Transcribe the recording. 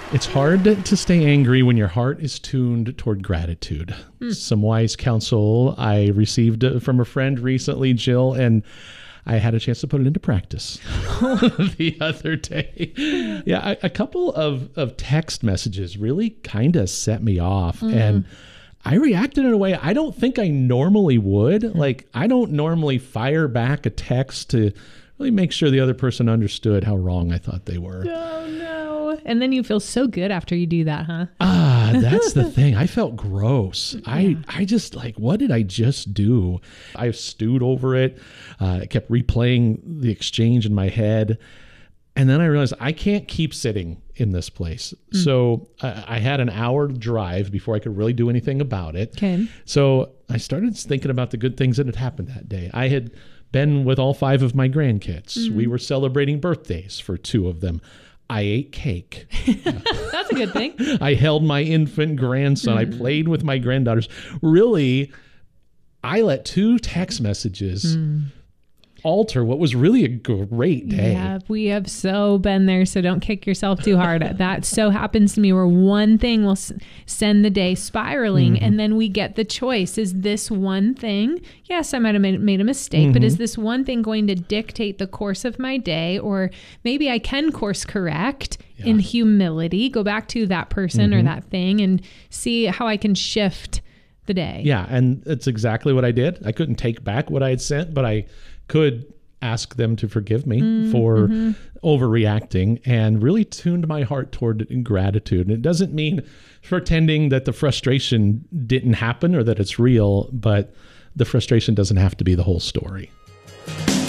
It's hard to stay angry when your heart is tuned toward gratitude. Some wise counsel I received from a friend recently, Jill, and I had a chance to put it into practice the other day. Yeah, a couple of text messages really kind of set me off. And I reacted in a way I don't think I normally would. Like, I don't normally fire back a text to really make sure the other person understood how wrong I thought they were. Oh, no. And then you feel so good after you do that, huh? That's the thing. I felt gross. Yeah. I just what did I just do? I stewed over it. I kept replaying the exchange in my head. And then I realized I can't keep sitting in this place. So I had an hour drive before I could really do anything about it. Okay. So I started thinking about the good things that had happened that day. I had been with all 5 of my grandkids. We were celebrating birthdays for 2 of them. I ate cake. That's a good thing. I held my infant grandson. I played with my granddaughters. Really, I let 2 text messages alter what was really a great day. Yeah, we have so been there, so don't kick yourself too hard. That so happens to me where one thing will send the day spiraling, and then we get the choice. Is this one thing, yes, I might have made a mistake, but is this one thing going to dictate the course of my day? Or maybe I can course correct in humility, go back to that person or that thing and see how I can shift the day. Yeah, and that's exactly what I did. I couldn't take back what I had sent, but I could ask them to forgive me for overreacting, and really tuned my heart toward gratitude. And it doesn't mean pretending that the frustration didn't happen or that it's real, but the frustration doesn't have to be the whole story.